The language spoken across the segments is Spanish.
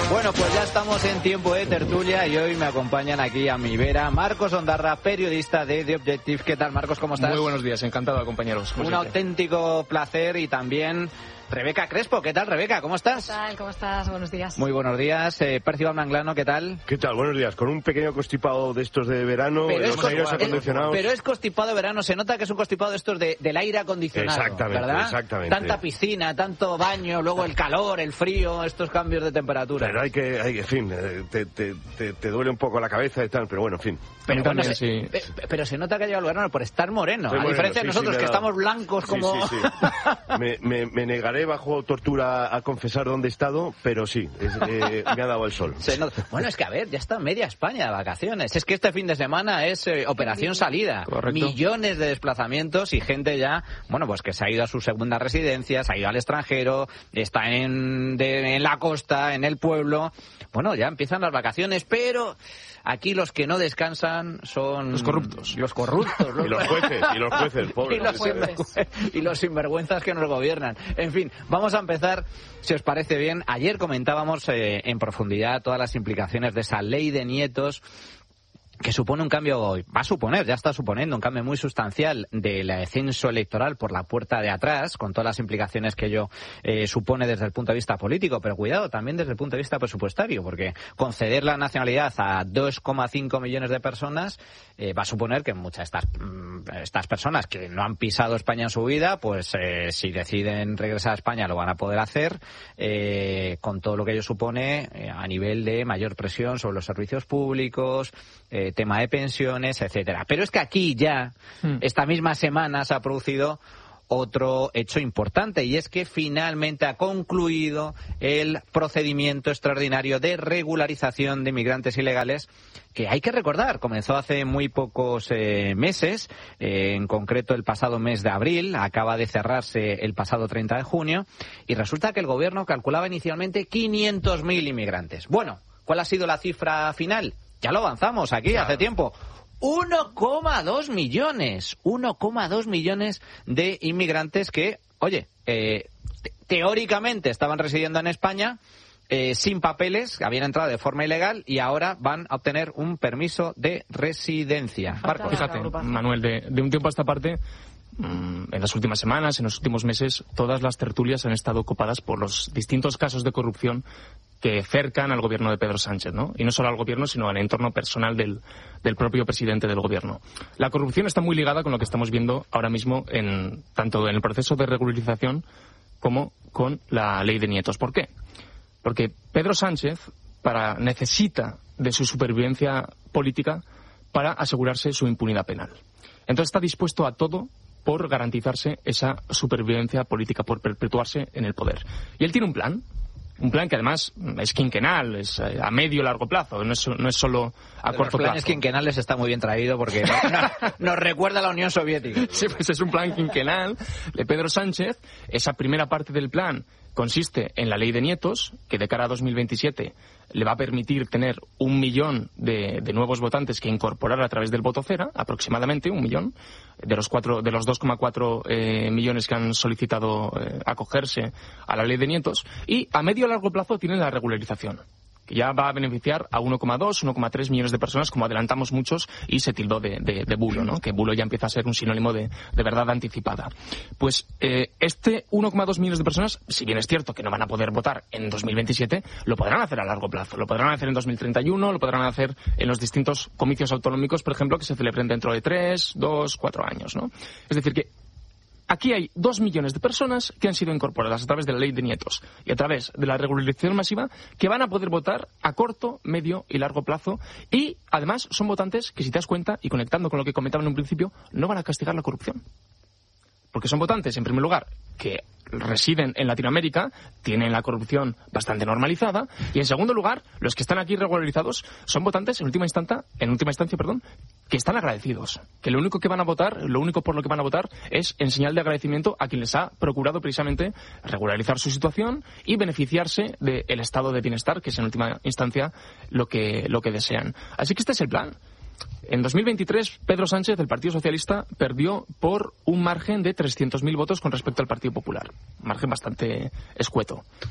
Bueno, pues ya estamos en tiempo de tertulia y hoy me acompañan aquí a mi vera Marcos Ondarra, periodista de The Objective. ¿Qué tal, Marcos? ¿Cómo estás? Muy buenos días, encantado de acompañaros. Un auténtico placer. Y también Rebeca Crespo. ¿Qué tal, Rebeca? ¿Cómo estás? ¿Qué tal? ¿Cómo estás? Buenos días. Muy buenos días. Percival Manglano, ¿qué tal? ¿Qué tal? Buenos días. Con un pequeño constipado de estos de verano, los aires acondicionados. Pero es constipado de verano. Se nota que es un constipado de estos del aire acondicionado. Exactamente, ¿verdad? exactamente. Tanta piscina, tanto baño, luego el calor, el frío, estos cambios de temperatura. Pero en fin, te duele un poco la cabeza y tal, pero bueno, en fin. Pero, también, bueno, sí. Pero se nota que ha llegado el verano por estar moreno. Soy a diferencia de nosotros, que estamos blancos como... Sí. Me negaré bajo tortura a confesar dónde he estado, pero sí, me ha dado el sol. Bueno, es que a ver, ya está media España de vacaciones. Es que este fin de semana es operación salida. Correcto. Millones de desplazamientos y gente ya, bueno, pues que se ha ido a su segunda residencia, se ha ido al extranjero, está en la costa, en el pueblo. Bueno, ya empiezan las vacaciones, pero aquí los que no descansan son... Los corruptos. Los corruptos. Y los jueces, pobres. Y los sinvergüenzas que nos gobiernan. En fin, vamos a empezar, si os parece bien. Ayer comentábamos en profundidad todas las implicaciones de esa ley de nietos, que supone un cambio, ya está suponiendo un cambio muy sustancial del censo electoral por la puerta de atrás, con todas las implicaciones que ello supone desde el punto de vista político, pero cuidado, también desde el punto de vista presupuestario, porque conceder la nacionalidad a 2,5 millones de personas va a suponer que muchas de estas personas que no han pisado España en su vida, pues si deciden regresar a España lo van a poder hacer, con todo lo que ello supone a nivel de mayor presión sobre los servicios públicos, tema de pensiones, etcétera. Pero es que aquí ya, esta misma semana, se ha producido otro hecho importante, y es que finalmente ha concluido el procedimiento extraordinario de regularización de inmigrantes ilegales, que hay que recordar, comenzó hace muy pocos meses, en concreto el pasado mes de abril, acaba de cerrarse el pasado 30 de junio, y resulta que el gobierno calculaba inicialmente 500.000 inmigrantes. Bueno, ¿cuál ha sido la cifra final? Ya lo avanzamos aquí hace tiempo. 1,2 millones. 1,2 millones de inmigrantes que, oye, teóricamente estaban residiendo en España sin papeles, habían entrado de forma ilegal y ahora van a obtener un permiso de residencia. Marcos, fíjate, Manuel, de un tiempo a esta parte, en las últimas semanas, en los últimos meses, todas las tertulias han estado ocupadas por los distintos casos de corrupción que cercan al gobierno de Pedro Sánchez, ¿no? Y no solo al gobierno, sino al entorno personal del propio presidente del gobierno. La corrupción está muy ligada con lo que estamos viendo ahora mismo tanto en el proceso de regularización como con la ley de nietos. ¿Por qué? Porque Pedro Sánchez necesita de su supervivencia política para asegurarse su impunidad penal. Entonces está dispuesto a todo por garantizarse esa supervivencia política, por perpetuarse en el poder. Y él tiene un plan que además es quinquenal, es a medio y largo plazo, no es solo a corto plazo. Los planes quinquenales está muy bien traído porque nos recuerda a la Unión Soviética. Sí, pues es un plan quinquenal de Pedro Sánchez. Esa primera parte del plan consiste en la ley de nietos, que de cara a 2027 le va a permitir tener 1 millón de nuevos votantes que incorporar a través del voto cera, aproximadamente 1 millón, de los 2,4 millones que han solicitado acogerse a la ley de nietos, y a medio y largo plazo tienen la regularización, que ya va a beneficiar a 1,3 millones de personas, como adelantamos muchos, y se tildó de bulo, ¿no? Que bulo ya empieza a ser un sinónimo de verdad anticipada. Pues este 1,2 millones de personas, si bien es cierto que no van a poder votar en 2027, lo podrán hacer a largo plazo. Lo podrán hacer en 2031, lo podrán hacer en los distintos comicios autonómicos, por ejemplo, que se celebren dentro de 3, 2, 4 años, ¿no? Es decir, que aquí hay 2 millones de personas que han sido incorporadas a través de la ley de nietos y a través de la regularización masiva, que van a poder votar a corto, medio y largo plazo, y además son votantes que, si te das cuenta, y conectando con lo que comentaba en un principio, no van a castigar la corrupción. Porque son votantes, en primer lugar, que residen en Latinoamérica, tienen la corrupción bastante normalizada, y en segundo lugar, los que están aquí regularizados son votantes en última instancia, que están agradecidos, que lo único por lo que van a votar es en señal de agradecimiento a quien les ha procurado precisamente regularizar su situación y beneficiarse del estado de bienestar, que es en última instancia lo que desean. Así que este es el plan. En 2023, Pedro Sánchez, del Partido Socialista, perdió por un margen de 300.000 votos con respecto al Partido Popular. Un margen bastante escueto.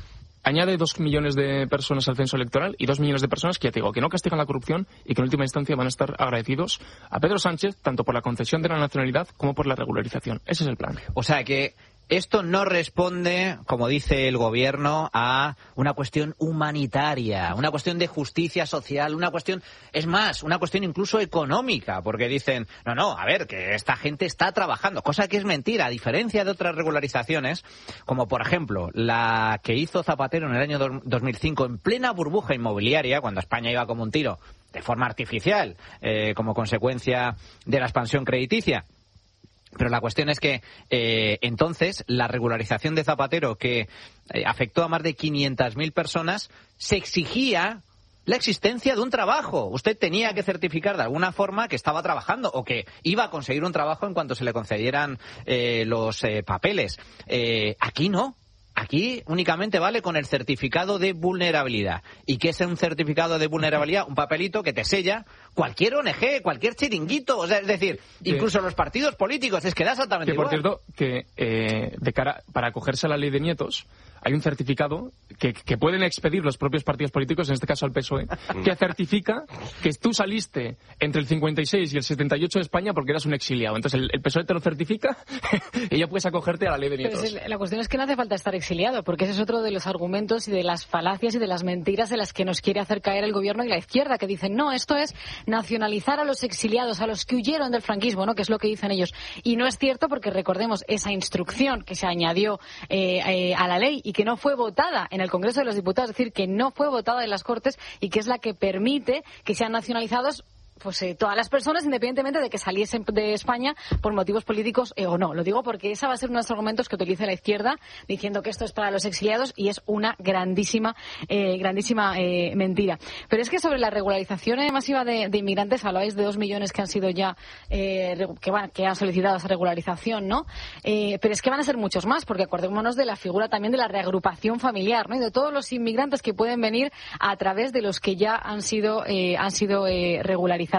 añade 2 millones de personas al censo electoral y 2 millones de personas que, ya te digo, que no castigan la corrupción y que en última instancia van a estar agradecidos a Pedro Sánchez tanto por la concesión de la nacionalidad como por la regularización. Ese es el plan. O sea que esto no responde, como dice el gobierno, a una cuestión humanitaria, una cuestión de justicia social, una cuestión, es más, una cuestión incluso económica, porque dicen, no, a ver, que esta gente está trabajando, cosa que es mentira, a diferencia de otras regularizaciones, como por ejemplo la que hizo Zapatero en el año 2005 en plena burbuja inmobiliaria, cuando España iba como un tiro, de forma artificial, como consecuencia de la expansión crediticia. Pero la cuestión es que entonces la regularización de Zapatero, que afectó a más de 500.000 personas, se exigía la existencia de un trabajo. Usted tenía que certificar de alguna forma que estaba trabajando o que iba a conseguir un trabajo en cuanto se le concedieran los papeles. Aquí no. Aquí únicamente vale con el certificado de vulnerabilidad. ¿Y qué es un certificado de vulnerabilidad? Un papelito que te sella cualquier ONG, cualquier chiringuito, o sea, es decir, incluso los partidos políticos, es que da exactamente igual. Por cierto, que de cara para acogerse a la ley de nietos, hay un certificado que pueden expedir los propios partidos políticos, en este caso el PSOE, que certifica que tú saliste entre el 56 y el 78 de España porque eras un exiliado. Entonces el PSOE te lo certifica y ya puedes acogerte a la ley de nietos. Pero la cuestión es que no hace falta estar exiliado, porque ese es otro de los argumentos y de las falacias y de las mentiras en las que nos quiere hacer caer el gobierno y la izquierda, que dicen, no, esto es nacionalizar a los exiliados, a los que huyeron del franquismo, ¿no? Que es lo que dicen ellos. Y no es cierto, porque recordemos esa instrucción que se añadió a la ley y que no fue votada en el Congreso de los Diputados, es decir, que no fue votada en las Cortes y que es la que permite que sean nacionalizados todas las personas, independientemente de que saliesen de España por motivos políticos o no. Lo digo porque esa va a ser uno de los argumentos que utilice la izquierda, diciendo que esto es para los exiliados, y es una grandísima mentira. Pero es que sobre la regularización masiva de inmigrantes, hablabais de 2 millones que han sido ya, que han solicitado esa regularización, ¿no? Pero es que van a ser muchos más, porque acordémonos de la figura también de la reagrupación familiar, ¿no? Y de todos los inmigrantes que pueden venir a través de los que ya han sido regularizados.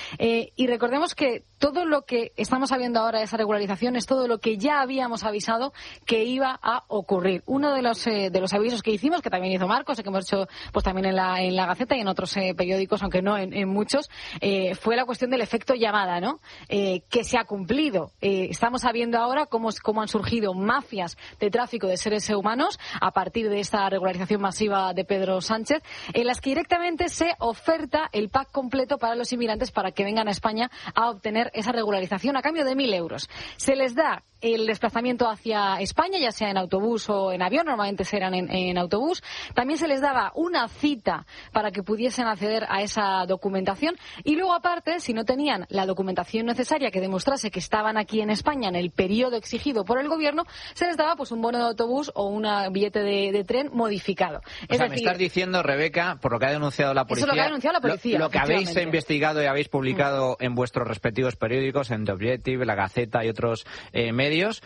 Y recordemos que todo lo que estamos sabiendo ahora de esa regularización es todo lo que ya habíamos avisado que iba a ocurrir. Uno de los avisos que hicimos, que también hizo Marcos, que hemos hecho pues también en la Gaceta y en otros periódicos, aunque no en muchos, fue la cuestión del efecto llamada, ¿no? Que se ha cumplido. Estamos sabiendo ahora cómo han surgido mafias de tráfico de seres humanos a partir de esta regularización masiva de Pedro Sánchez, en las que directamente se oferta el pack completo para los inmigrantes para que vengan a España a obtener esa regularización a cambio de 1.000 euros. Se les da el desplazamiento hacia España, ya sea en autobús o en avión, normalmente serán en autobús. También se les daba una cita para que pudiesen acceder a esa documentación y luego, aparte, si no tenían la documentación necesaria que demostrase que estaban aquí en España en el periodo exigido por el gobierno, se les daba pues un bono de autobús o un billete de tren modificado. Me estás diciendo, Rebeca, por lo que ha denunciado la policía, eso es lo que ha denunciado la policía, lo que habéis investigado y habéis publicado en vuestros respectivos periódicos, en The Objective, La Gaceta y otros medios,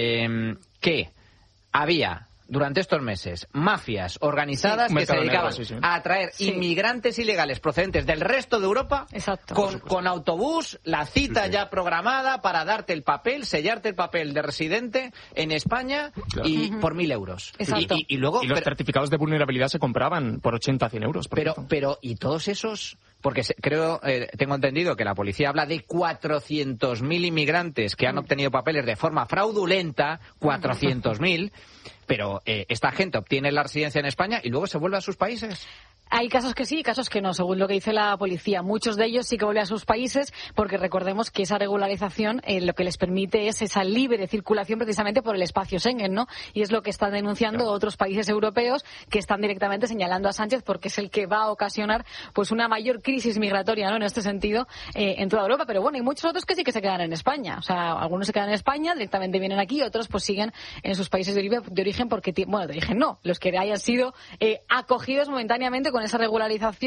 que había durante estos meses mafias organizadas que se dedicaban a atraer inmigrantes ilegales procedentes del resto de Europa. Exacto. Con autobús, la cita ya programada para darte el papel, sellarte el papel de residente en España y por 1.000 euros. Exacto. Y luego, los certificados de vulnerabilidad se compraban por 80 a 100 euros. Pero ¿y todos esos? Porque tengo entendido que la policía habla de 400.000 inmigrantes que han obtenido papeles de forma fraudulenta, 400.000, pero esta gente obtiene la residencia en España y luego se vuelve a sus países. Hay casos que sí y casos que no, según lo que dice la policía. Muchos de ellos sí que vuelven a sus países porque recordemos que esa regularización lo que les permite es esa libre circulación precisamente por el espacio Schengen, ¿no? Y es lo que están denunciando otros países europeos que están directamente señalando a Sánchez porque es el que va a ocasionar pues una mayor crisis migratoria, ¿no? En este sentido, en toda Europa. Pero bueno, hay muchos otros que sí que se quedan en España. O sea, algunos se quedan en España, directamente vienen aquí, otros pues siguen en sus países de origen porque, bueno, de origen no, los que hayan sido acogidos momentáneamente con esa regularización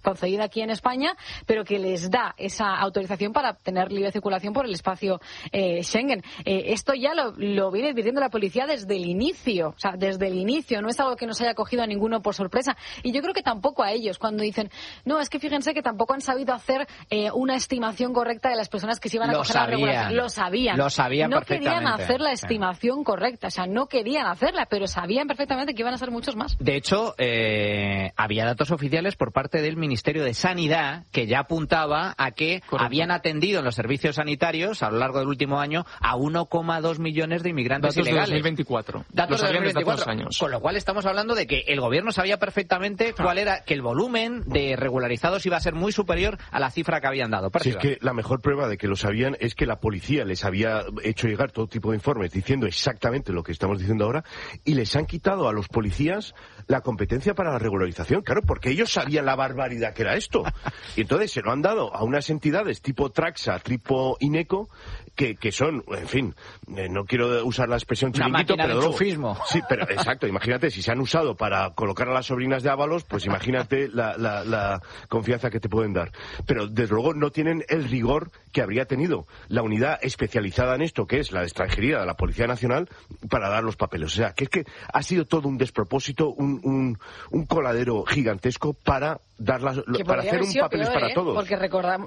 concedida aquí en España, pero que les da esa autorización para tener libre circulación por el espacio Schengen. Esto ya lo viene advirtiendo la policía desde el inicio, o sea, desde el inicio, no es algo que nos haya cogido a ninguno por sorpresa. Y yo creo que tampoco a ellos, cuando dicen, no, es que fíjense que tampoco han sabido hacer una estimación correcta de las personas que se iban a coger la regulación. Lo sabían no querían hacer la estimación correcta, o sea, no querían hacerla, pero sabían perfectamente que iban a ser muchos más. De hecho, había datos oficiales por parte del Ministerio de Sanidad que ya apuntaba a que habían atendido en los servicios sanitarios a lo largo del último año a 1,2 millones de inmigrantes ilegales. Datos de 2024. Datos de 2024. Años. Con lo cual estamos hablando de que el gobierno sabía perfectamente cuál era, que el volumen de regularizados iba a ser muy superior a la cifra que habían dado. Si es que la mejor prueba de que lo sabían es que la policía les había hecho llegar todo tipo de informes diciendo exactamente lo que estamos diciendo ahora, y les han quitado a los policías la competencia para la regularización. Claro, porque ellos sabían la barbaridad que era esto. Y entonces se lo han dado a unas entidades tipo Traxa, tipo INECO, que son, en fin, no quiero usar la expresión chiringuito, pero luego, sí, pero exacto, imagínate, si se han usado para colocar a las sobrinas de Ábalos, pues imagínate la confianza que te pueden dar. Pero desde luego no tienen el rigor que habría tenido la unidad especializada en esto, que es la de extranjería de la Policía Nacional, para dar los papeles. O sea, que es que ha sido todo un despropósito, un coladero gigantesco para para hacer un papeles para todos. Porque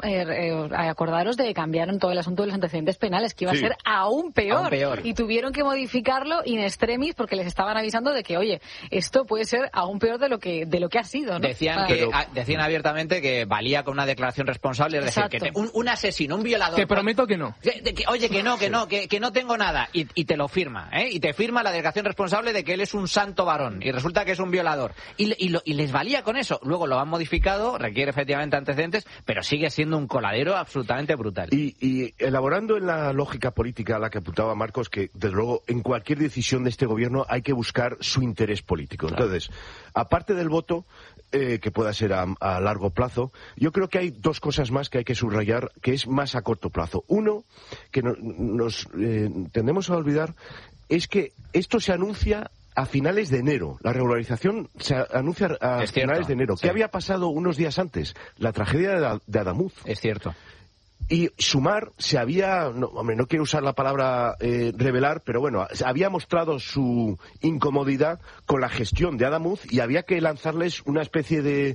acordaros de que cambiaron todo el asunto de los antecedentes penales, que iba a ser aún peor. Y tuvieron que modificarlo in extremis porque les estaban avisando de que, oye, esto puede ser aún peor de lo que ha sido, ¿no? Decían abiertamente que valía con una declaración responsable, es decir, que un asesino, un violador... Te prometo que no. Oye, que no tengo nada. Y te lo firma, ¿eh? Y te firma la declaración responsable de que él es un santo varón y resulta que es un violador. Y les valía con eso. Luego lo han modificado, requiere efectivamente antecedentes, pero sigue siendo un coladero absolutamente brutal. Y elaborando en la lógica política a la que apuntaba Marcos, que desde luego en cualquier decisión de este gobierno hay que buscar su interés político. Claro. Entonces, aparte del voto, que pueda ser a largo plazo, yo creo que hay dos cosas más que hay que subrayar, que es más a corto plazo. Uno, que nos tendemos a olvidar, es que esto se anuncia a finales de enero. La regularización se anuncia a finales de enero. Sí. ¿Qué había pasado unos días antes? La tragedia de Adamuz. Es cierto. Y Sumar se había, no quiero usar la palabra revelar, pero bueno, había mostrado su incomodidad con la gestión de Adamuz y había que lanzarles una especie de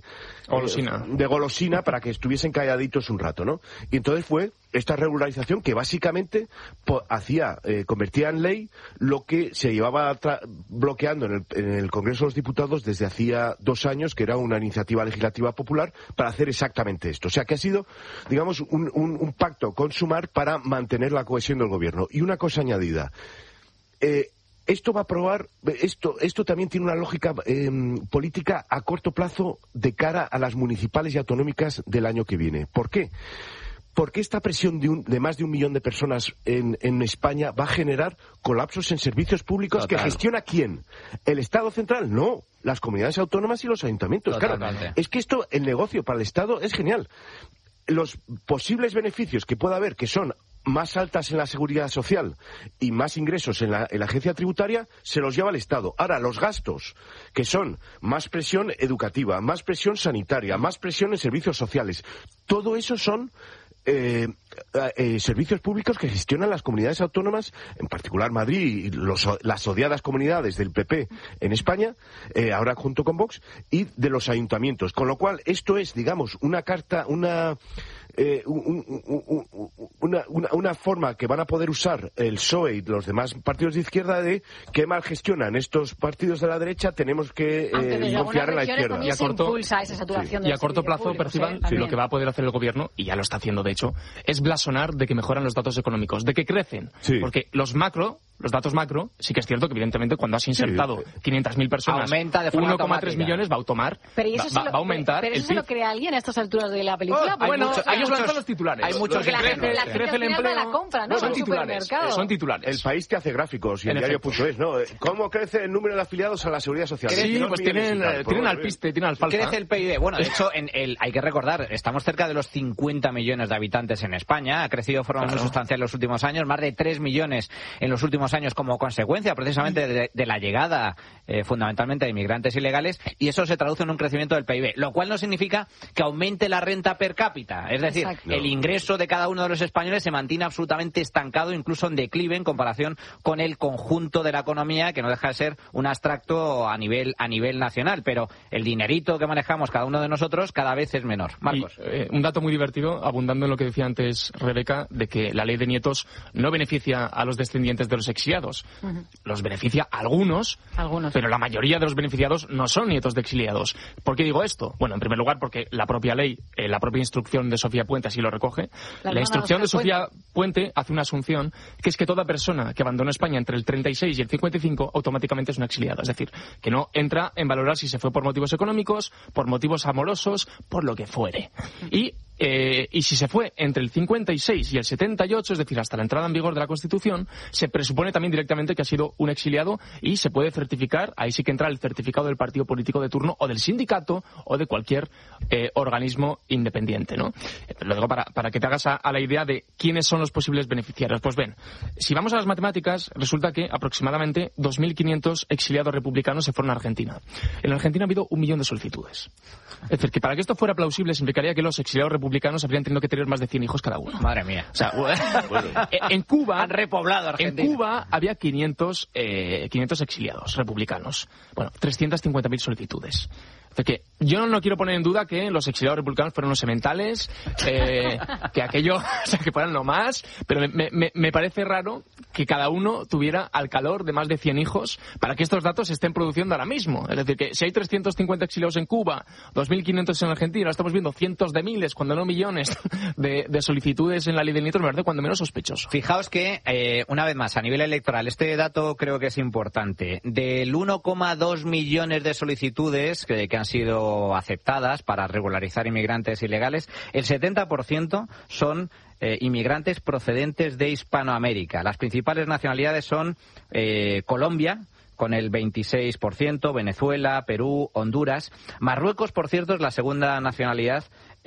golosina para que estuviesen calladitos un rato, ¿no? Y entonces fue esta regularización que básicamente convertía en ley lo que se llevaba bloqueando en el Congreso de los Diputados desde hacía 2 años, que era una iniciativa legislativa popular para hacer exactamente esto. O sea, que ha sido, digamos, un pacto con Sumar para mantener la cohesión del gobierno. Y una cosa añadida. Esto va a probar, esto también tiene una lógica política a corto plazo de cara a las municipales y autonómicas del año que viene. ¿Por qué? Porque esta presión de más de 1 millón de personas en España va a generar colapsos en servicios públicos. Total. ¿Que gestiona quién? ¿El Estado central? No, las comunidades autónomas y los ayuntamientos. Totalmente. Claro, es que el negocio para el Estado es genial. Los posibles beneficios que pueda haber, que son más altas en la seguridad social y más ingresos en la agencia tributaria, se los lleva el Estado. Ahora, los gastos, que son más presión educativa, más presión sanitaria, más presión en servicios sociales, todo eso son servicios públicos que gestionan las comunidades autónomas, en particular Madrid y las odiadas comunidades del PP en España, ahora junto con Vox, y de los ayuntamientos. Con lo cual, esto es, digamos, una forma que van a poder usar el PSOE y los demás partidos de izquierda de qué mal gestionan estos partidos de la derecha, tenemos que confiar en la izquierda. Y a corto plazo, Percival, lo que va a poder hacer el gobierno, y ya lo está haciendo de hecho, es blasonar de que mejoran los datos económicos, de que crecen. Sí. Porque los datos macro, sí que es cierto que evidentemente cuando has insertado 500.000 personas, 1,3 millones va a aumentar. ¿Pero eso se lo cree alguien a estas alturas de la película? Ellos lanzan los titulares. Hay muchos que crece el empleo. La compra, ¿no? Son titulares. El País que hace gráficos y el diario.es, ¿no? ¿Cómo crece el número de afiliados a la Seguridad Social? Sí, pues tienen alpiste, tienen alfalfa. Crece el PIB. Bueno, de hecho, hay que recordar, estamos cerca de los 50 millones de habitantes en España. Ha crecido de forma muy sustancial en los últimos años, más de 3 millones en los últimos últimos años como consecuencia precisamente de la llegada fundamentalmente de inmigrantes ilegales, y eso se traduce en un crecimiento del PIB, lo cual no significa que aumente la renta per cápita. Es decir, el ingreso de cada uno de los españoles se mantiene absolutamente estancado, incluso en declive en comparación con el conjunto de la economía, que no deja de ser un abstracto a nivel nacional, pero el dinerito que manejamos cada uno de nosotros cada vez es menor. Marcos. Y, un dato muy divertido, abundando en lo que decía antes Rebeca, de que la ley de nietos no beneficia a los descendientes de los exiliados. Los beneficia a algunos, pero la mayoría de los beneficiados no son nietos de exiliados. ¿Por qué digo esto? Bueno, en primer lugar, porque la propia ley, la propia instrucción de Sofía Puente así lo recoge. La instrucción de Sofía Puente hace una asunción, que es que toda persona que abandonó España entre el 36 y el 55 automáticamente es un exiliado. Es decir, que no entra en valorar si se fue por motivos económicos, por motivos amorosos, por lo que fuere. Y si se fue entre el 56 y el 78, es decir, hasta la entrada en vigor de la Constitución, se presupone también directamente que ha sido un exiliado y se puede certificar, ahí sí que entra el certificado del partido político de turno o del sindicato o de cualquier organismo independiente, ¿no? Lo digo para que te hagas a la idea de quiénes son los posibles beneficiarios. Pues ven, si vamos a las matemáticas, resulta que aproximadamente 2.500 exiliados republicanos se fueron a Argentina. En Argentina ha habido 1 millón de solicitudes. Es decir, que para que esto fuera plausible significaría que los exiliados republicanos habrían tenido que tener más de 100 hijos cada uno. Madre mía. O sea, bueno, en Cuba han repoblado Argentina. En Cuba había 500 exiliados republicanos. Bueno, 350.000 solicitudes. Que yo no quiero poner en duda que los exiliados republicanos fueron unos sementales, que aquello, o sea, que fueran lo más, pero me parece raro que cada uno tuviera al calor de más de 100 hijos para que estos datos se estén produciendo ahora mismo. Es decir, que si hay 350 exiliados en Cuba, 2.500 en Argentina, ahora estamos viendo cientos de miles, cuando no millones, de solicitudes en la ley de nietos, me parece cuando menos sospechoso. Fijaos que, una vez más, a nivel electoral, este dato creo que es importante. Del 1,2 millones de solicitudes que han sido aceptadas para regularizar inmigrantes ilegales, el 70% son inmigrantes procedentes de Hispanoamérica. Las principales nacionalidades son Colombia, con el 26%, Venezuela, Perú, Honduras. Marruecos, por cierto, es la segunda nacionalidad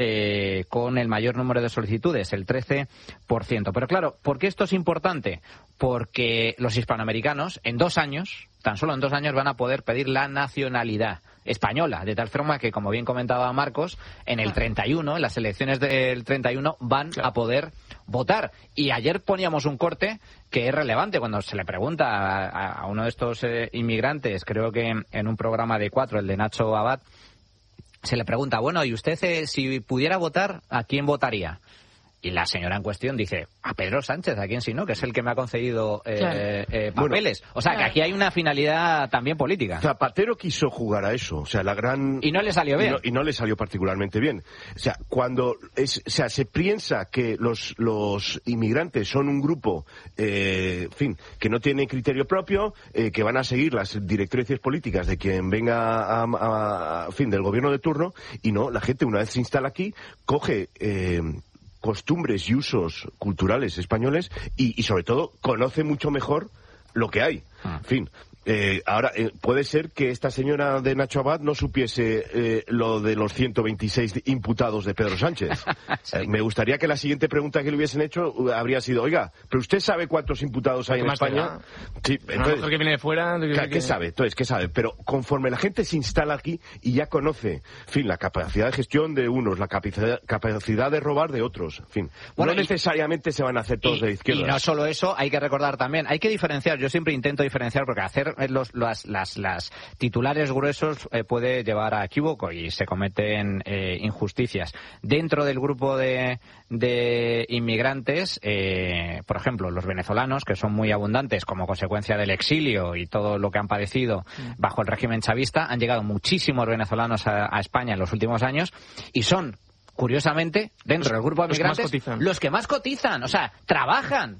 con el mayor número de solicitudes, el 13%. Pero claro, ¿por qué esto es importante? Porque los hispanoamericanos, en 2 años, tan solo en 2 años, van a poder pedir la nacionalidad española, de tal forma que, como bien comentaba Marcos, en el 31, en las elecciones del 31, van a poder votar. Y ayer poníamos un corte que es relevante cuando se le pregunta a uno de estos inmigrantes, creo que en un programa de 4, el de Nacho Abad, se le pregunta, bueno, ¿y usted si pudiera votar, a quién votaría? Y la señora en cuestión dice, a Pedro Sánchez, ¿a quién si no? Que es el que me ha concedido papeles. Bueno, o sea, que aquí hay una finalidad también política. Zapatero quiso jugar a eso. O sea, y no le salió bien. Y no le salió particularmente bien. O sea, se piensa que los inmigrantes son un grupo, en fin, que no tiene criterio propio, que van a seguir las directrices políticas de quien venga en fin, del gobierno de turno, y no, la gente una vez se instala aquí, coge costumbres y usos culturales españoles y sobre todo conoce mucho mejor lo que hay. En fin, ahora puede ser que esta señora de Nacho Abad no supiese lo de los 126 imputados de Pedro Sánchez. Sí. Me gustaría que la siguiente pregunta que le hubiesen hecho habría sido, oiga, ¿pero usted sabe cuántos imputados hay en España? Sí, entonces, que viene de fuera, ¿qué sabe? Entonces, ¿qué sabe? Pero conforme la gente se instala aquí y ya conoce, en fin, la capacidad de gestión de unos, la capacidad de robar de otros, en fin, bueno, no necesariamente se van a hacer todos de izquierda. Y no solo eso, hay que recordar también, hay que diferenciar, yo siempre intento diferenciar, porque hacer las titulares gruesos puede llevar a equívoco y se cometen injusticias. Dentro del grupo de inmigrantes, por ejemplo, los venezolanos, que son muy abundantes como consecuencia del exilio y todo lo que han padecido bajo el régimen chavista, han llegado muchísimos venezolanos a España en los últimos años y son, curiosamente, dentro del grupo de migrantes, los que más cotizan, o sea, trabajan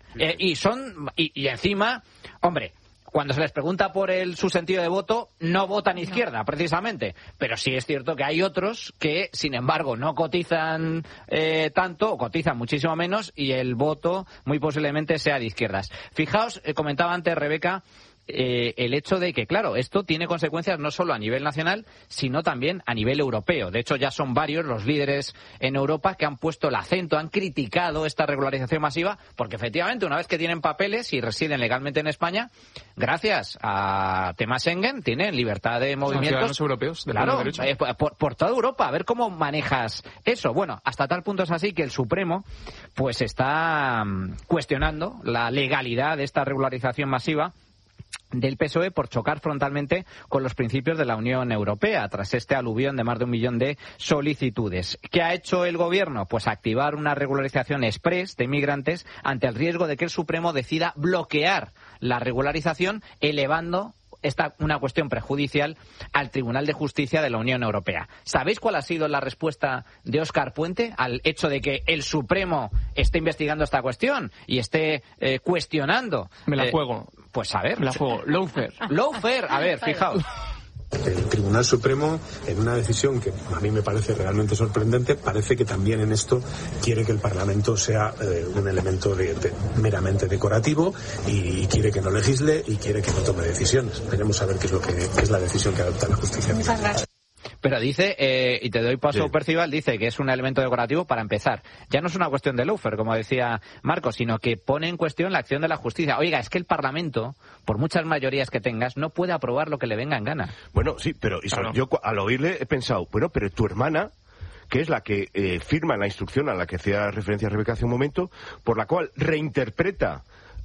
y encima, hombre, cuando se les pregunta por su sentido de voto, no votan izquierda, precisamente. Pero sí es cierto que hay otros que, sin embargo, no cotizan tanto, o cotizan muchísimo menos, y el voto muy posiblemente sea de izquierdas. Fijaos, comentaba antes Rebeca, el hecho de que, claro, esto tiene consecuencias no solo a nivel nacional, sino también a nivel europeo. De hecho, ya son varios los líderes en Europa que han puesto el acento, han criticado esta regularización masiva, porque efectivamente, una vez que tienen papeles y residen legalmente en España, gracias a temas Schengen, tienen libertad de movimientos. Ciudadanos europeos, de claro, derecho. por toda Europa. A ver cómo manejas eso. Bueno, hasta tal punto es así que el Supremo pues está cuestionando la legalidad de esta regularización masiva del PSOE por chocar frontalmente con los principios de la Unión Europea tras este aluvión de más de 1 millón de solicitudes. ¿Qué ha hecho el gobierno? Pues activar una regularización express de inmigrantes ante el riesgo de que el Supremo decida bloquear la regularización, elevando una cuestión prejudicial al Tribunal de Justicia de la Unión Europea. ¿Sabéis cuál ha sido la respuesta de Óscar Puente al hecho de que el Supremo esté investigando esta cuestión y esté cuestionando? Me la juego. Pues a ver. Me la juego. Lawfare. Lawfare. A ver, fijaos. El Tribunal Supremo, en una decisión que a mí me parece realmente sorprendente, parece que también en esto quiere que el Parlamento sea un elemento meramente decorativo y quiere que no legisle y quiere que no tome decisiones. Veremos a ver qué es la decisión que adopta la justicia. Muchas gracias. Pero dice, y te doy paso, sí. Percival, dice que es un elemento decorativo para empezar. Ya no es una cuestión de lawfare, como decía Marcos, sino que pone en cuestión la acción de la justicia. Oiga, es que el Parlamento, por muchas mayorías que tengas, no puede aprobar lo que le venga en gana. Bueno, sí, pero claro. Yo al oírle he pensado, bueno, pero tu hermana, que es la que firma la instrucción a la que hacía referencia Rebeca hace un momento, por la cual reinterpreta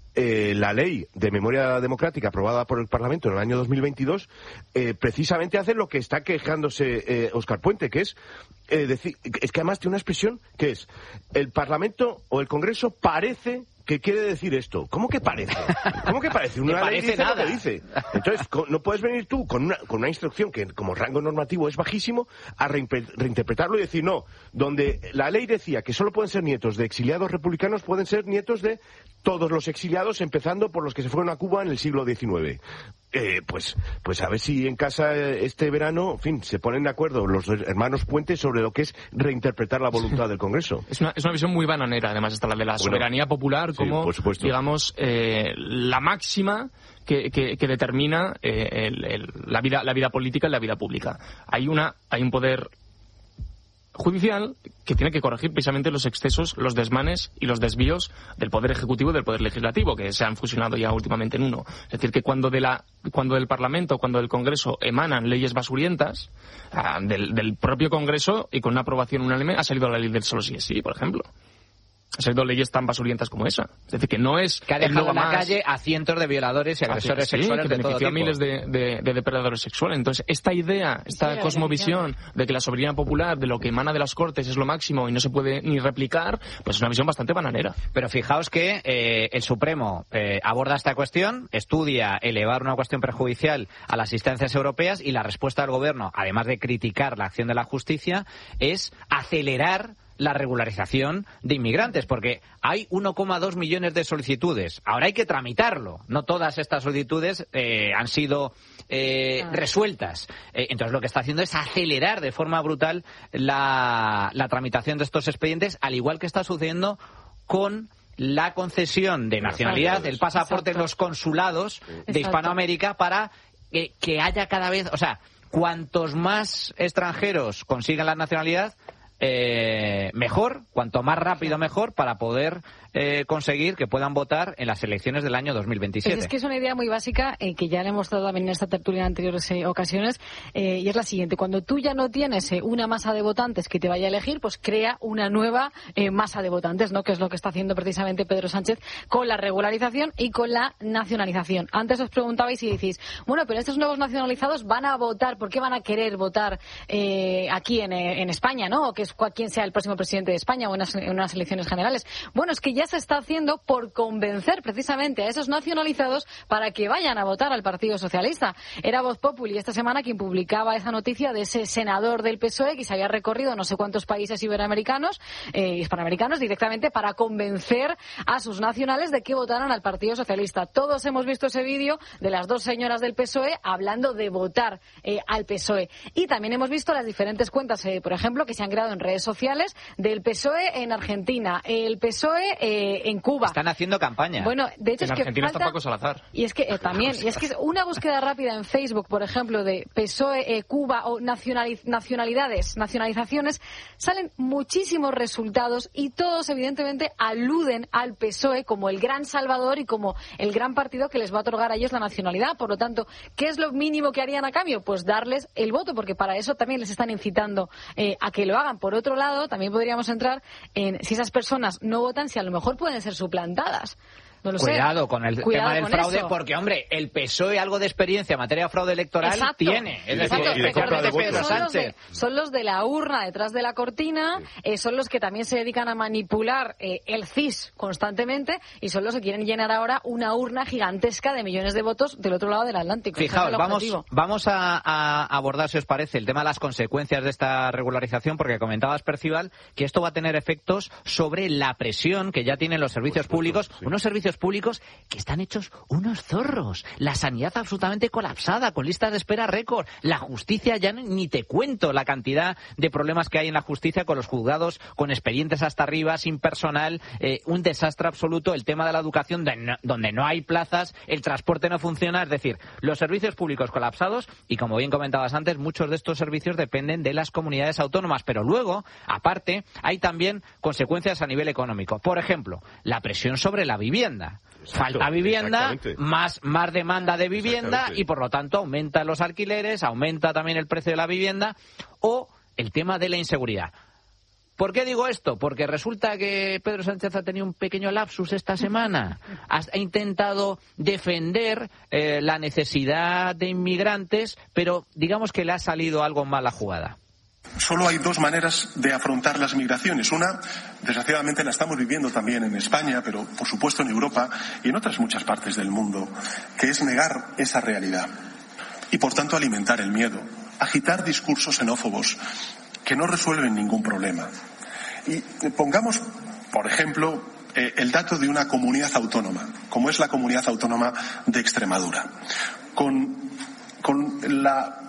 la ley de memoria democrática aprobada por el Parlamento en el año 2022, precisamente hace lo que está quejándose Óscar Puente, que es decir, es que además tiene una expresión que es: el Parlamento o el Congreso parece que quiere decir esto. ¿Cómo que parece? ¿Cómo que parece? Una ley dice nada. Lo que dice. Entonces, no puedes venir tú con una instrucción que como rango normativo es bajísimo a reinterpretarlo y decir, no, donde la ley decía que solo pueden ser nietos de exiliados republicanos, pueden ser nietos de todos los exiliados, empezando por los que se fueron a Cuba en el siglo XIX. Pues a ver si en casa este verano, en fin, se ponen de acuerdo los hermanos Puente sobre lo que es reinterpretar la voluntad del Congreso. Es una visión muy bananera, además, esta la de la soberanía popular como, digamos, la máxima que determina la vida política y la vida pública. Hay un poder judicial que tiene que corregir precisamente los excesos, los desmanes y los desvíos del Poder Ejecutivo y del Poder Legislativo, que se han fusionado ya últimamente en uno. Es decir, que cuando del Parlamento, cuando del Congreso emanan leyes basurientas, del propio Congreso y con una aprobación unánime ha salido la ley del solo sí es sí, por ejemplo. Han salido leyes tan basurientas como esa. Es decir, que no es... Que ha dejado en la calle a cientos de violadores y agresores sexuales de todo tipo. A miles de depredadores sexuales. Entonces, esta idea, esta cosmovisión de que la soberanía popular, de lo que emana de las Cortes, es lo máximo y no se puede ni replicar, pues es una visión bastante bananera. Pero fijaos que el Supremo aborda esta cuestión, estudia elevar una cuestión prejudicial a las instancias europeas y la respuesta del Gobierno, además de criticar la acción de la justicia, es acelerar la regularización de inmigrantes, porque hay 1,2 millones de solicitudes. Ahora hay que tramitarlo. No todas estas solicitudes han sido resueltas. Entonces lo que está haciendo es acelerar de forma brutal la tramitación de estos expedientes, al igual que está sucediendo con la concesión de nacionalidad, el pasaporte en los consulados de Hispanoamérica para que haya cada vez... O sea, cuantos más extranjeros consigan la nacionalidad, mejor, cuanto más rápido mejor, para poder conseguir que puedan votar en las elecciones del año 2027. Pues es que es una idea muy básica que ya le hemos dado también en esta tertulia en anteriores ocasiones, y es la siguiente: cuando tú ya no tienes una masa de votantes que te vaya a elegir, pues crea una nueva masa de votantes, ¿no? Que es lo que está haciendo precisamente Pedro Sánchez con la regularización y con la nacionalización. Antes os preguntabais y decís, bueno, pero estos nuevos nacionalizados van a votar, ¿por qué van a querer votar aquí en España, ¿no? O que es quien sea el próximo presidente de España o en unas elecciones generales. Bueno, es que ya se está haciendo por convencer precisamente a esos nacionalizados para que vayan a votar al Partido Socialista. Era Voz Populi esta semana quien publicaba esa noticia de ese senador del PSOE que se había recorrido no sé cuántos países iberoamericanos, hispanoamericanos, directamente para convencer a sus nacionales de que votaran al Partido Socialista. Todos hemos visto ese vídeo de las dos señoras del PSOE hablando de votar al PSOE. Y también hemos visto las diferentes cuentas, por ejemplo, que se han creado en redes sociales del PSOE en Argentina, el PSOE en Cuba. Están haciendo campaña. Bueno, de hecho en es que Argentina falta... está Paco Salazar. Y es que también, y es que una búsqueda rápida en Facebook, por ejemplo, de PSOE, Cuba o nacionalizaciones, salen muchísimos resultados y todos evidentemente aluden al PSOE como el gran salvador y como el gran partido que les va a otorgar a ellos la nacionalidad. Por lo tanto, ¿qué es lo mínimo que harían a cambio? Pues darles el voto, porque para eso también les están incitando a que lo hagan. Por otro lado, también podríamos entrar en si esas personas no votan, si a lo mejor pueden ser suplantadas. No lo Cuidado sé. con el Cuidado tema del con fraude, eso. porque, hombre, el PSOE algo de experiencia en materia de fraude electoral tiene. Es decir, y de compra de votos. Son los de la urna detrás de la cortina, son los que también se dedican a manipular el CIS constantemente y son los que quieren llenar ahora una urna gigantesca de millones de votos del otro lado del Atlántico. Fijaos, vamos a abordar, si os parece, el tema de las consecuencias de esta regularización, porque comentabas, Percival, que esto va a tener efectos sobre la presión que ya tienen los servicios públicos, unos servicios públicos que están hechos unos zorros. La sanidad absolutamente colapsada, con listas de espera récord. La justicia, ya ni te cuento la cantidad de problemas que hay en la justicia, con los juzgados, con expedientes hasta arriba, sin personal, un desastre absoluto. El tema de la educación, donde no hay plazas, el transporte no funciona. Es decir, los servicios públicos colapsados y, como bien comentabas antes, muchos de estos servicios dependen de las comunidades autónomas. Pero luego, aparte, hay también consecuencias a nivel económico. Por ejemplo, la presión sobre la vivienda. Falta vivienda, más demanda de vivienda y, por lo tanto, aumentan los alquileres, aumenta también el precio de la vivienda, o el tema de la inseguridad. ¿Por qué digo esto? Porque resulta que Pedro Sánchez ha tenido un pequeño lapsus esta semana. Ha intentado defender la necesidad de inmigrantes, pero digamos que le ha salido algo mal la jugada. Solo hay dos maneras de afrontar las migraciones. Una, desgraciadamente, la estamos viviendo también en España, pero por supuesto en Europa y en otras muchas partes del mundo, que es negar esa realidad y, por tanto, alimentar el miedo, agitar discursos xenófobos que no resuelven ningún problema. Y pongamos, por ejemplo, el dato de una comunidad autónoma, como es la comunidad autónoma de Extremadura, con el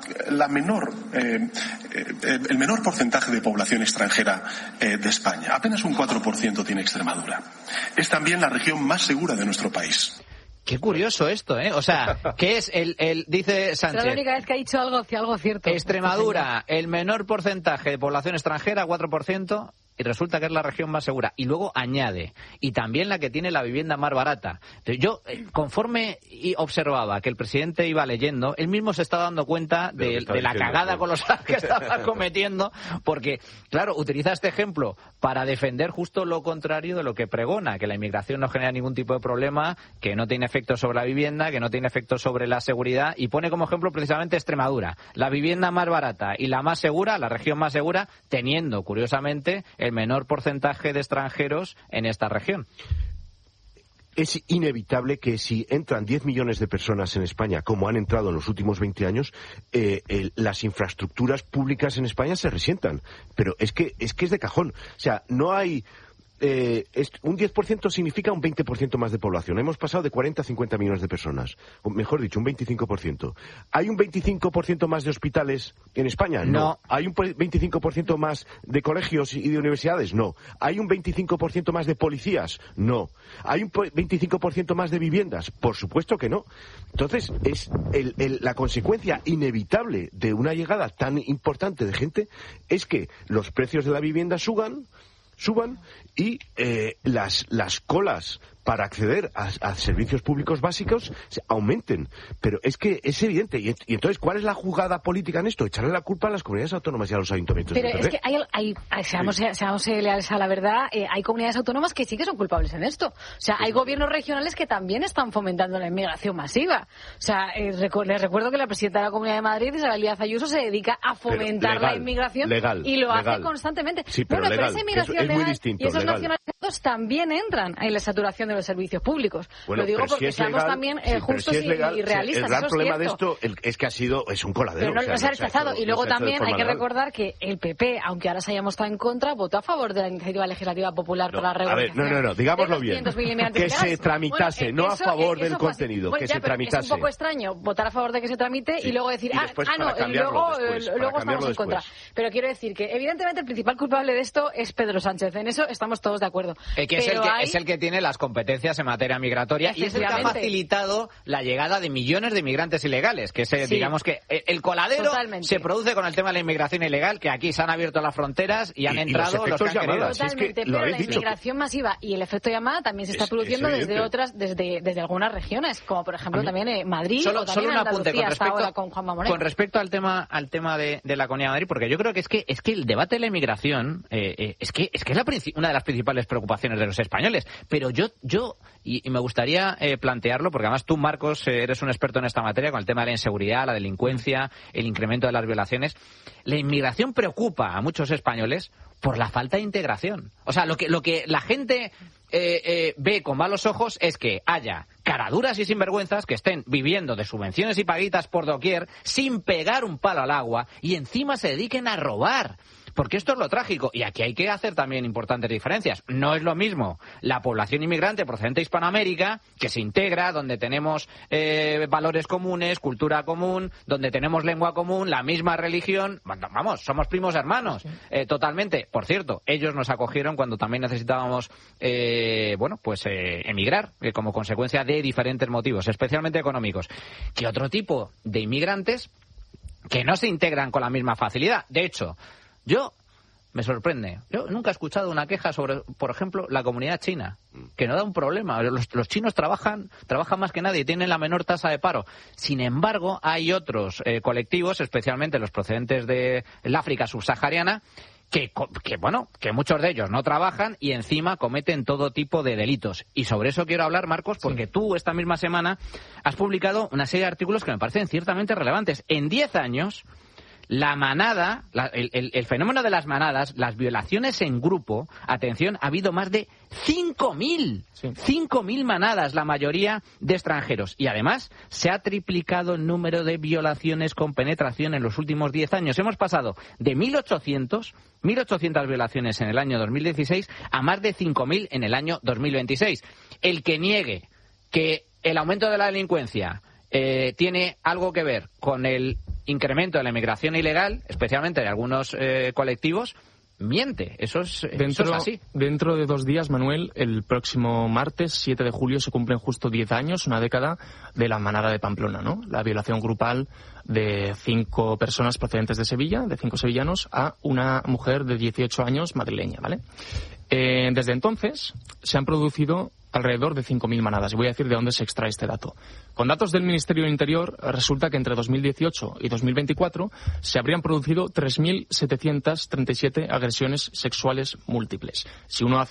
menor porcentaje de población extranjera de España. Apenas un 4% tiene Extremadura. Es también la región más segura de nuestro país. Qué curioso esto, ¿eh? O sea, ¿qué es dice Sánchez? Es la única vez que ha dicho algo cierto. Extremadura, el menor porcentaje de población extranjera, 4%, y resulta que es la región más segura. Y luego añade, y también la que tiene la vivienda más barata. Yo, conforme observaba que el presidente iba leyendo, él mismo se estaba dando cuenta de la cagada colosal que estaba cometiendo, porque, claro, utiliza este ejemplo para defender justo lo contrario de lo que pregona, que la inmigración no genera ningún tipo de problema, que no tiene efecto sobre la vivienda, que no tiene efecto sobre la seguridad, y pone como ejemplo precisamente Extremadura, la vivienda más barata y la más segura, la región más segura, teniendo, curiosamente, el menor porcentaje de extranjeros en esta región. Es inevitable que si entran 10 millones de personas en España, como han entrado en los últimos 20 años, las infraestructuras públicas en España se resientan. Pero es que es de cajón. O sea, no hay... un 10% significa un 20% más de población. Hemos pasado de 40 a 50 millones de personas. O mejor dicho, un 25%. ¿Hay un 25% más de hospitales en España? No. ¿Hay un 25% más de colegios y de universidades? No. ¿Hay un 25% más de policías? No. ¿Hay un 25% más de viviendas? Por supuesto que no. Entonces, es la consecuencia inevitable de una llegada tan importante de gente es que los precios de la vivienda suban y las colas para acceder a servicios públicos básicos aumenten. Pero es que es evidente. Y entonces, ¿cuál es la jugada política en esto? Echarle la culpa a las comunidades autónomas y a los ayuntamientos. Pero es que seamos leales a la verdad, hay comunidades autónomas que sí que son culpables en esto. O sea, hay gobiernos regionales que también están fomentando la inmigración masiva. O sea, les recuerdo que la presidenta de la Comunidad de Madrid, Isabel Díaz Ayuso, se dedica a fomentar la inmigración y lo hace constantemente. Sí, pero esa inmigración es muy legal distinto, y esos legal. nacionalizados también entran en la saturación de los servicios públicos. Bueno, lo digo porque si seamos legal, también sí, justos si legal, y realistas. El gran problema de cierto. esto es que es un coladero. Pero no se ha rechazado. Y luego también hay que legal. recordar que el PP, aunque ahora se haya mostrado en contra, votó a favor de la iniciativa legislativa popular para la regularización. A ver, no, digámoslo bien. Que se tramitase, no a favor del contenido, que se tramitase. Es un poco extraño votar a favor de que se tramite y luego decir, luego estamos en contra. Pero quiero decir que, evidentemente, el principal culpable de esto es Pedro Sánchez. En eso estamos todos de acuerdo. Que es el que tiene las competencias en materia migratoria y es el que ha facilitado la llegada de millones de inmigrantes ilegales. Que digamos que el coladero se produce con el tema de la inmigración ilegal, que aquí se han abierto las fronteras y han entrado los que han querido. Totalmente, pero la inmigración masiva y el efecto llamada también se está produciendo desde algunas regiones, como por ejemplo también Madrid o también un apunte Andalucía hasta ahora con Juanma Moreno. Con respecto al tema de la Comunidad de Madrid, porque yo creo que es que el debate de la inmigración es una de las principales preocupaciones de los españoles. Pero yo me gustaría plantearlo, porque además tú, Marcos, eres un experto en esta materia con el tema de la inseguridad, la delincuencia, el incremento de las violaciones. La inmigración preocupa a muchos españoles por la falta de integración. O sea, lo que la gente ve con malos ojos es que haya caraduras y sinvergüenzas que estén viviendo de subvenciones y paguitas por doquier sin pegar un palo al agua y encima se dediquen a robar. Porque esto es lo trágico. Y aquí hay que hacer también importantes diferencias. No es lo mismo la población inmigrante procedente de Hispanoamérica, que se integra, donde tenemos valores comunes, cultura común, donde tenemos lengua común, la misma religión. Vamos, somos primos hermanos. Totalmente. Por cierto, ellos nos acogieron cuando también necesitábamos emigrar, como consecuencia de diferentes motivos, especialmente económicos. Que otro tipo de inmigrantes que no se integran con la misma facilidad. De hecho, me sorprende. Yo nunca he escuchado una queja sobre, por ejemplo, la comunidad china, que no da un problema. Los chinos trabajan más que nadie y tienen la menor tasa de paro. Sin embargo, hay otros colectivos, especialmente los procedentes de África subsahariana, que muchos de ellos no trabajan y encima cometen todo tipo de delitos. Y sobre eso quiero hablar, Marcos, porque tú esta misma semana has publicado una serie de artículos que me parecen ciertamente relevantes. En 10 años... la manada, el fenómeno de las manadas, las violaciones en grupo, atención, ha habido más de 5.000. Sí. 5.000 manadas, la mayoría de extranjeros. Y además se ha triplicado el número de violaciones con penetración en los últimos 10 años. Hemos pasado de 1.800 violaciones en el año 2016 a más de 5.000 en el año 2026. El que niegue que el aumento de la delincuencia tiene algo que ver con el incremento de la inmigración ilegal, especialmente de algunos colectivos, miente. Eso es así. Dentro de 2 días, Manuel, el próximo martes, 7 de julio, se cumplen justo 10 años, una década, de la manada de Pamplona, ¿no? La violación grupal de 5 personas procedentes de Sevilla, de 5 sevillanos, a una mujer de 18 años madrileña, ¿vale? Desde entonces se han producido alrededor de 5.000 manadas. Y voy a decir de dónde se extrae este dato. Con datos del Ministerio del Interior, resulta que entre 2018 y 2024 se habrían producido 3.737 agresiones sexuales múltiples. Si uno